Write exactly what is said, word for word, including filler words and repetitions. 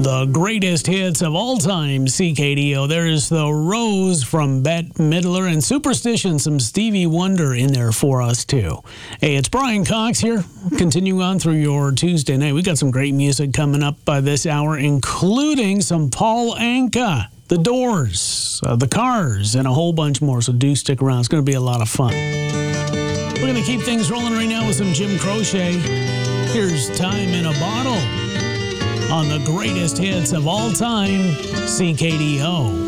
The greatest hits of all time, C K D O. There's The Rose from Bette Midler and Superstition, some Stevie Wonder in there for us, too. Hey, it's Brian Cox here, continuing on through your Tuesday night. We got some great music coming up by this hour, including some Paul Anka, The Doors, uh, The Cars, and a whole bunch more, so do stick around. It's going to be a lot of fun. We're going to keep things rolling right now with some Jim Croce. Here's Time in a Bottle on the greatest hits of all time, C K D O.